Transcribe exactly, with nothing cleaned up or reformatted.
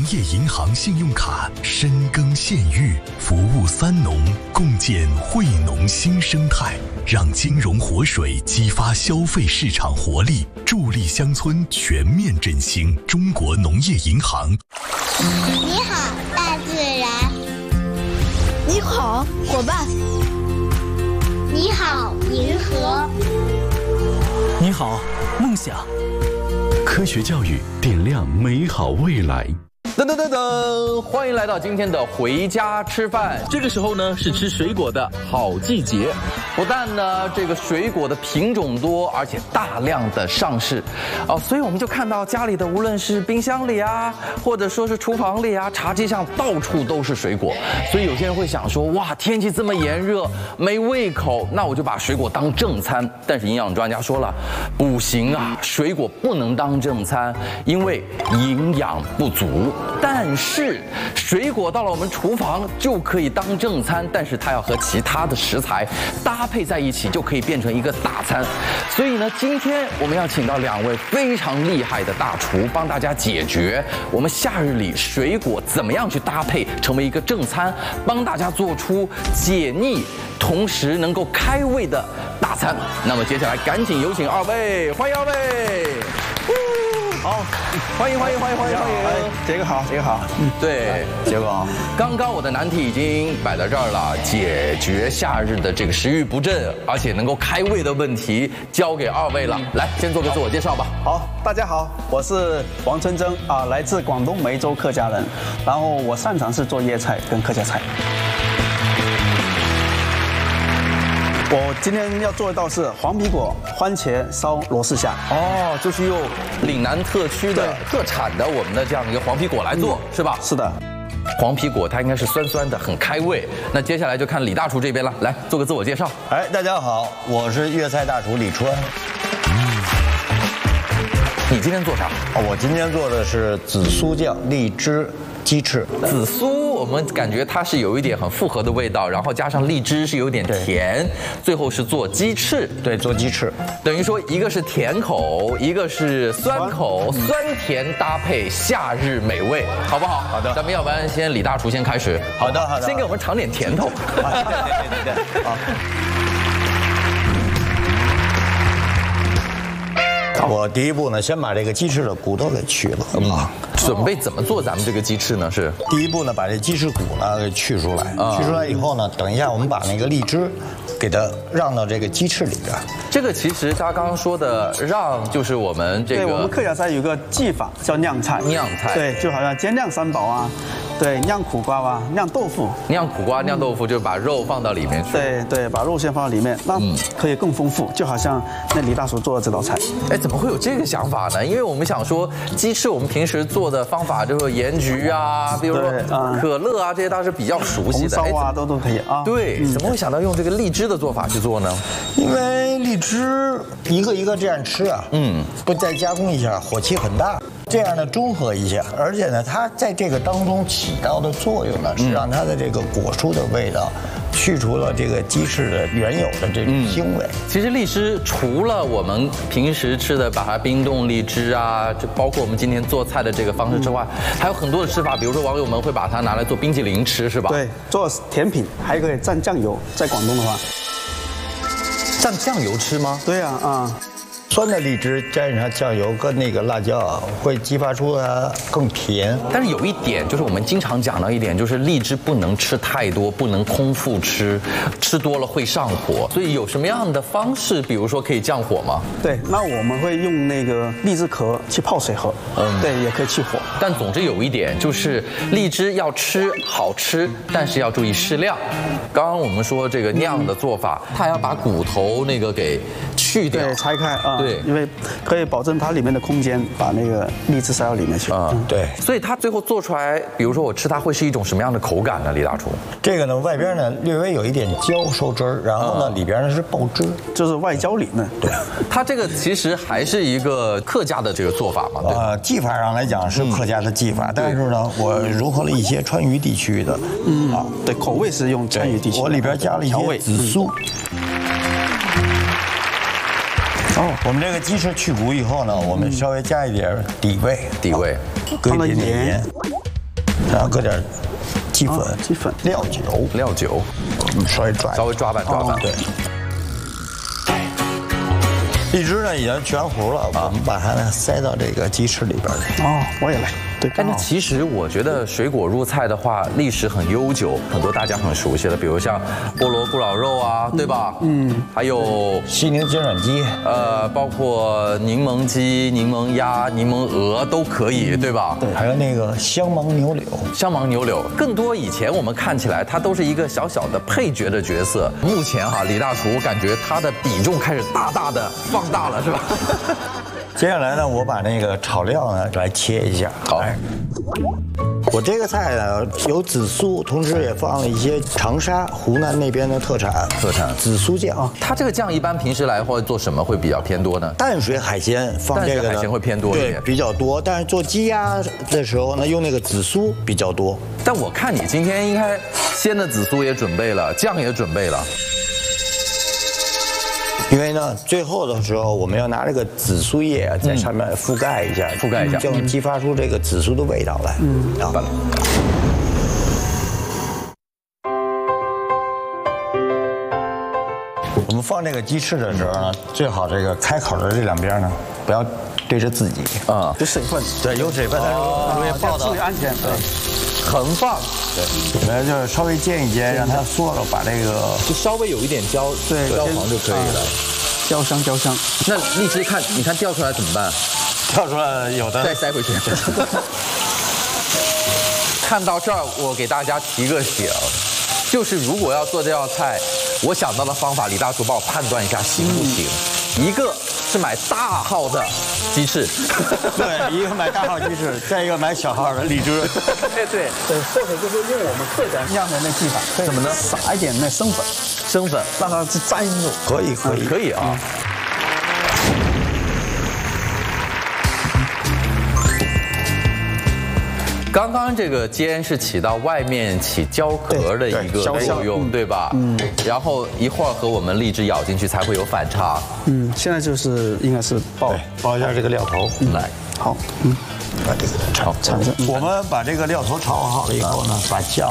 业银行信用卡深耕县域，服务三农，共建惠农新生态，让金融活水激发消费市场活力，助力乡村全面振兴。中国农业银行。 你好，大自然。 你好，伙伴。 你好，银河。 你好，梦想。 科学教育点亮美好未来。 噔噔噔噔，欢迎来到今天的回家吃饭。 这个时候呢，是吃水果的好季节。 不但呢这个水果的品种多，而且大量的上市，哦，所以我们就看到家里的无论是冰箱里啊，或者说是厨房里啊，茶几上到处都是水果。所以有些人会想说，哇，天气这么炎热，没胃口，那我就把水果当正餐。但是营养专家说了，不行啊，水果不能当正餐，因为营养不足。但是水果到了我们厨房就可以当正餐，但是它要和其他的食材搭配在一起，就可以变成一个大餐。所以呢，今天我们要请到两位非常厉害的大厨，帮大家解决我们夏日里水果怎么样去搭配成为一个正餐，帮大家做出解腻同时能够开胃的大餐。那么接下来赶紧有请二位，欢迎二位。好，欢迎欢迎欢迎欢迎欢迎！ 哎，杰哥好，杰哥好。 嗯，对， 杰哥好。 刚刚我的难题已经摆在这儿了，解决夏日的这个食欲不振，而且能够开胃的问题，交给二位了。来，先做个自我介绍吧。 好，大家好，我是王春征啊，来自广东梅州客家人，然后我擅长是做粤菜跟客家菜。我今天要做一道是黄皮果番茄烧罗氏虾。 哦，就是用岭南特区的特产的我们的这样一个黄皮果来做，嗯、是吧？ 是的。 黄皮果它应该是酸酸的，很开胃。那接下来就看李大厨这边了，来做个自我介绍。 哎，大家好，我是粤菜大厨李川。 你今天做啥？ 哦，我今天做的是紫苏酱荔枝鸡翅。 紫苏我们感觉它是有一点很复合的味道，然后加上荔枝是有点甜，最后是做鸡翅。 对，做鸡翅， 等于说一个是甜口，一个是酸口，酸甜搭配，夏日美味，好不好？ 好的。 咱们要不然先李大厨先开始。 好的，好的。 先给我们尝点甜头。 对对对对对。好。我第一步呢，先把这个鸡翅的骨头给去了啊。 准备怎么做咱们这个鸡翅呢？是第一步呢，把这鸡翅骨呢给去出来。去出来以后呢，等一下我们把那个荔枝给它让到这个鸡翅里边。 这个其实他刚刚说的让，就是我们这个。 对，我们客家菜有个技法叫酿菜。 酿菜。 对，就好像煎酿三宝啊，对，酿苦瓜啊，酿豆腐。 酿苦瓜、酿豆腐，就把肉放到里面去。 对对，把肉先放到里面，那可以更丰富，就好像那李大厨做的这道菜。 哎，怎么会有这个想法呢？因为我们想说，鸡翅我们平时做的方法就是盐焗啊，比如说可乐啊，这些大家是比较熟悉的。 红烧啊，都都可以啊。 对，怎么会想到用这个荔枝的做法去做呢？ 因为荔枝一个一个这样吃啊，嗯，不再加工一下，火气很大。这样呢，中和一下，而且呢，它在这个当中起到的作用呢，是让它的这个果蔬的味道去除了这个鸡翅的原有的这种腥味。 嗯、其实荔枝除了我们平时吃的把它冰冻荔枝啊，就包括我们今天做菜的这个方式之外，嗯、还有很多的吃法，比如说网友们会把它拿来做冰淇淋吃，是吧？ 对，做甜品还可以蘸酱油，在广东的话， 蘸酱油吃吗？ 对呀，啊。啊酸的荔枝沾上酱油跟那个辣椒，会激发出它更甜。 但是有一点，就是我们经常讲到一点，就是荔枝不能吃太多，不能空腹吃，吃多了会上火。所以有什么样的方式，比如说可以降火吗？ 对，那我们会用那个荔枝壳去泡水喝，嗯，对，也可以去火。 但总之有一点，就是荔枝要吃好吃，但是要注意适量。刚刚我们说这个酿的做法，它要把骨头那个给去掉， 对，拆开啊。 对， 因为可以保证它里面的空间，把那个荔枝塞到里面去。 啊、嗯，对。 所以它最后做出来，比如说我吃它会是一种什么样的口感呢？李大厨， 这个呢，外边呢略微有一点焦收汁儿，然后呢、嗯、里边呢是爆汁， 就是外焦里嫩。 对， 它这个其实还是一个客家的这个做法嘛。对呃，技法上来讲是客家的技法，嗯、但是呢，我融合了一些川渝地区的， 嗯啊，对，口味是用川渝地区， 我里边加了一些紫苏。嗯哦，我们这个鸡翅去骨以后呢，我们稍微加一点底味， 底味， 搁一点点盐。 然后搁点鸡粉、 鸡粉、 料酒、 料酒， 嗯，稍微抓， 稍微抓拌抓拌。 对。荔枝呢已经全糊了，我们把它呢塞到这个鸡翅里边去。 哦，我也来。对， 但是其实我觉得水果入菜的话，历史很悠久，很多大家很熟悉的，比如像菠萝咕老肉啊，对吧？嗯，还有西宁金软鸡， 呃，包括柠檬鸡、柠檬鸭、柠檬鹅都可以，对吧？ 对，还有那个香芒牛柳。 香芒牛柳，更多以前我们看起来它都是一个小小的配角的角色，目前哈李大厨我感觉他的比重开始大大的放大了，是吧？ 接下来呢，我把那个炒料呢来切一下。 好， 我这个菜呢有紫苏，同时也放了一些长沙、湖南那边的特产特产紫苏酱。 它这个酱一般平时来或者做什么会比较偏多呢？ 淡水海鲜放这个呢淡水海鲜会偏多一点， 对，比较多。但是做鸡鸭的时候呢，用那个紫苏比较多。 但我看你今天应该鲜的紫苏也准备了，酱也准备了。 因为呢，最后的时候我们要拿这个紫苏叶啊，在上面覆盖一下， 覆盖一下， 就能激发出这个紫苏的味道来。嗯，啊。我们放这个鸡翅的时候呢，最好这个开口的这两边呢，不要对着自己啊， 有水分。 对，有水分，它容易爆到。 注意安全。对， 横放。 对，我们就是稍微煎一煎，让它缩了，把这个就稍微有一点焦， 对， 焦黄就可以了。 焦香焦香。 那荔枝看，你看掉出来怎么办？ 跳出来有的再塞回去。看到这儿，我给大家提个醒，就是如果要做这道菜，我想到的方法，李大厨帮我判断一下行不行。嗯、一个是买大号的鸡翅， 对，一个买大号鸡翅，再一个买小号的荔枝。 对对对，或者就是用我们客家酿的那技法， 怎么呢？ 撒一点那生粉， 生粉让它去粘住。 可以可以可以啊。刚刚这个煎是起到外面起焦壳的一个作用，对吧？嗯。然后一会儿和我们荔枝咬进去才会有反差。 嗯，现在就是应该是爆爆一下这个料头， 来， 好，嗯， 把这个炒炒着。 我们把这个料头炒好了以后呢，把酱。